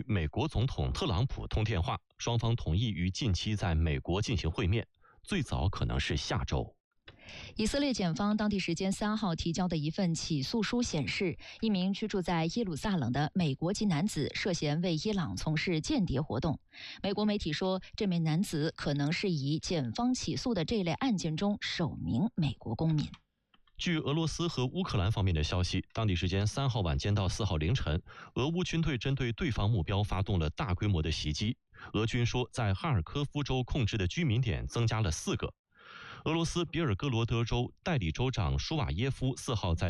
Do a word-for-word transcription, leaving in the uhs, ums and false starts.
与美国总统特朗普通电话，双方同意于近期在美国进行会面，最早可能是下周。 以色列检方当地时间三号提交的一份起诉书显示，一名居住在耶路撒冷的美国籍男子涉嫌为伊朗从事间谍活动。美国媒体说，这名男子可能是以检方起诉的这类案件中首名美国公民。 据俄罗斯和乌克兰方面的消息，当地时间三号晚间到四号凌晨，俄乌军队针对对方目标发动了大规模的袭击。俄军说，在哈尔科夫州控制的居民点增加了四个。俄罗斯别尔哥罗德州代理州长舒瓦耶夫四号在